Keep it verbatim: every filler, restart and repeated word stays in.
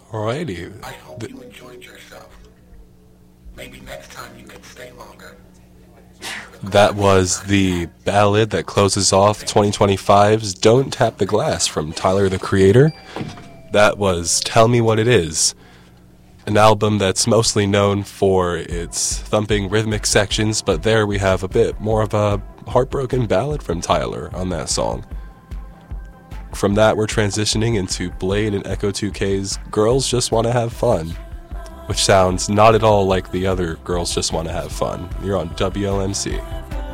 Alrighty. I hope Th- you enjoyed yourself. Maybe next time you can stay longer. That was the ballad that closes off twenty twenty-five's Don't Tap the Glass from Tyler the Creator. That was Tell Me What It Is, an album that's mostly known for its thumping rhythmic sections, but there we have a bit more of a heartbroken ballad from Tyler on that song. From that, we're transitioning into Blade and Echo two K's Girls Just Want to Have Fun, which sounds not at all like the other Girls Just Want to Have Fun. You're on W L M C.